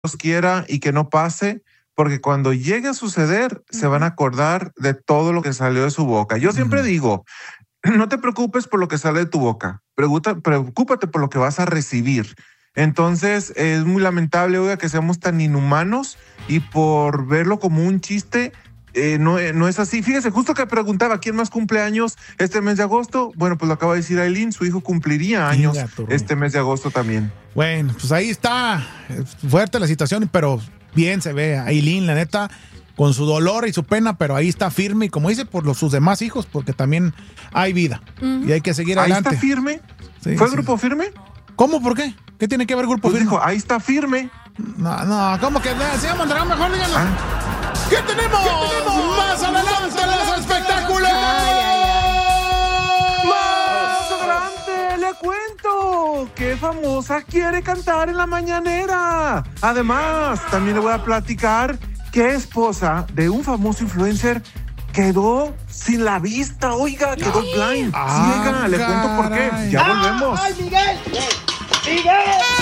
Dios quiera y que no pase, porque cuando llegue a suceder, se van a acordar de todo lo que salió de su boca. Yo siempre digo, no te preocupes por lo que sale de tu boca, preocúpate por lo que vas a recibir. Entonces, es muy lamentable, oiga, que seamos tan inhumanos y por verlo como un chiste, no es así. Fíjese, justo que preguntaba quién más cumple años este mes de agosto. Bueno, pues lo acaba de decir Aileen, su hijo cumpliría años este mes de agosto también. Bueno, pues ahí está, fuerte la situación, pero bien se ve Aileen, la neta, con su dolor y su pena, pero ahí está firme y como dice, por sus demás hijos, porque también hay vida y hay que seguir adelante. ¿Ahí está firme? Sí, ¿Fue sí. Grupo Firme? ¿Cómo? ¿Por qué? ¿Qué tiene que ver Grupo Pues Firme? dijo, ahí está firme. No, ¿cómo que se llama Mondragón? Mejor díganos. ¿Qué tenemos? Más adelante los espectáculos. Más adelante le cuento que famosa quiere cantar en la mañanera. Además, también le voy a platicar que esposa de un famoso influencer quedó sin la vista, oiga, quedó blind. Sí, oiga, le cuento por qué. Ya volvemos. ¡Ay, Miguel! ¡Miguel!